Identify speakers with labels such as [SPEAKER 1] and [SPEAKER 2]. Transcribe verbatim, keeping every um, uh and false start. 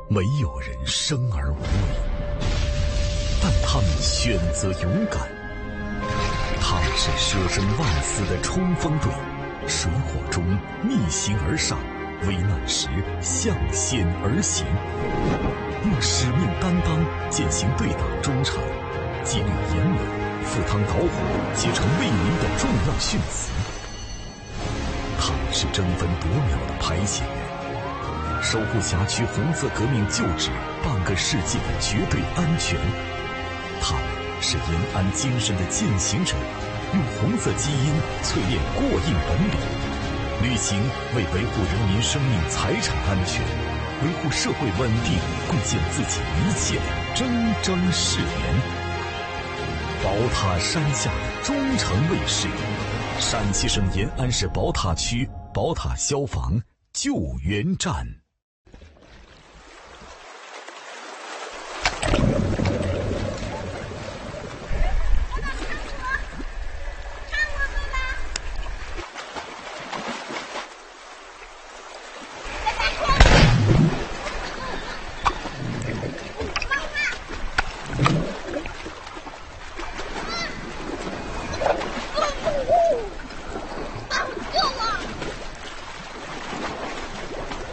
[SPEAKER 1] 没有人生而无畏，但他们选择勇敢。他们是舍身忘死的冲锋队，水火中逆行而上，危难时向险而行，用使命担当践行对党忠诚，纪律严明，赴汤蹈火，结成为民的重要训词。他们是争分夺秒的排险员，守护辖区红色革命旧址半个世纪的绝对安全。他们是延安精神的践行者，用红色基因淬炼过硬本领，履行为维护人民生命财产安全、维护社会稳定贡献自己一切的铮铮誓言。宝塔山下的忠诚卫士，陕西省延安市宝塔区宝塔消防救援站。